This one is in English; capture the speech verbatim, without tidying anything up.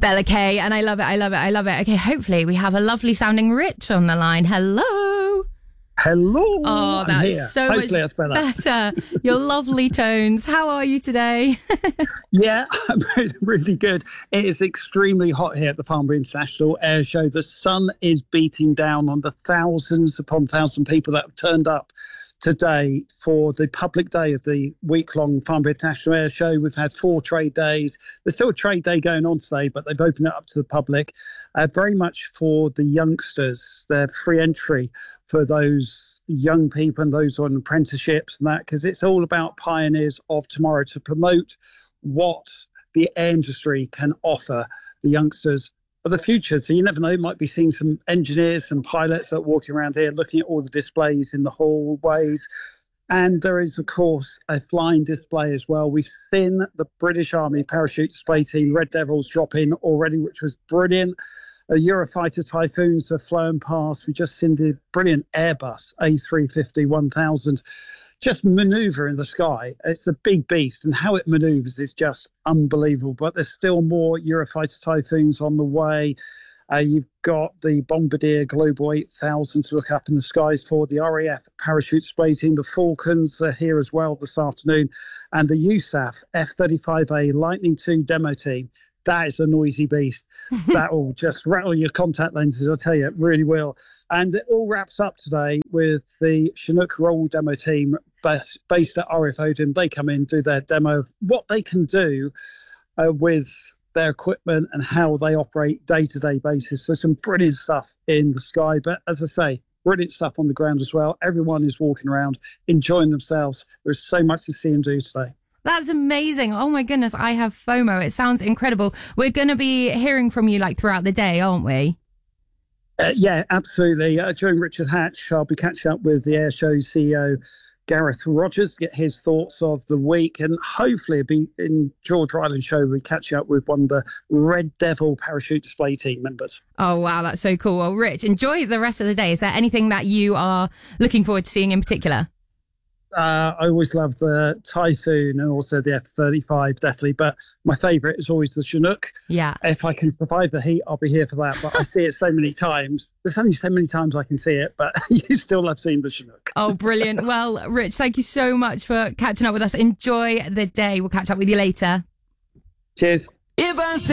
Bella Kay, and I love it, I love it, I love it. Okay, hopefully we have a lovely sounding Rich on the line. Hello. Hello. Oh, that's I'm here. so Hopefully much that's better. better. Your lovely tones. How are you today? Yeah, I'm really good. It is extremely hot here at the Farnborough International Air Show. The sun is beating down on the thousands upon thousands of people that have turned up today for the public day of the week-long Farnborough International Air Show. We've had four trade days. There's still a trade day going on today, but they've opened it up to the public, uh, very much for the youngsters. They're free entry for those young people and those on apprenticeships and that, because it's all about pioneers of tomorrow to promote what the air industry can offer the youngsters of the future. So you never know, you might be seeing some engineers and pilots that are walking around here looking at all the displays in the hallways. And there is, of course, a flying display as well. We've seen the British Army parachute display team, Red Devils, drop in already, which was brilliant. Uh, Eurofighter Typhoons have flown past. We just seen the brilliant Airbus A three fifty one thousand just manoeuvre in the sky. It's a big beast, and how it manoeuvres is just unbelievable. But there's still more Eurofighter Typhoons on the way. Uh, you've got the Bombardier Global eight thousand to look up in the skies for. The R A F parachute display team, the Falcons are here as well this afternoon, and the U S A F F thirty-five A Lightning two demo team. That is a noisy beast. That will just rattle your contact lenses, I'll tell you, it really will. And it all wraps up today with the Chinook Roll demo team based, based at R F Odin. They come in, do their demo of what they can do uh, with their equipment and how they operate day-to-day basis. So some brilliant stuff in the sky. But as I say, brilliant stuff on the ground as well. Everyone is walking around, enjoying themselves. There's so much to see them do today. That's amazing. Oh my goodness, I have FOMO. It sounds incredible. We're going to be hearing from you like throughout the day, aren't we? Uh, yeah, absolutely. Uh, during Richard Hatch, I'll be catching up with the Air Show C E O, Gareth Rogers, to get his thoughts of the week. And hopefully it'll be in George Ryland Show, we'll catch up with one of the Red Devil parachute display team members. Oh, wow, that's so cool. Well, Rich, enjoy the rest of the day. Is there anything that you are looking forward to seeing in particular? Uh, I always love the Typhoon and also the F thirty-five, definitely. But my favourite is always the Chinook. Yeah. If I can survive the heat, I'll be here for that. But I see it so many times. There's only so many times I can see it, but you still love seeing the Chinook. Oh, brilliant. Well, Rich, thank you so much for catching up with us. Enjoy the day. We'll catch up with you later. Cheers. If I stay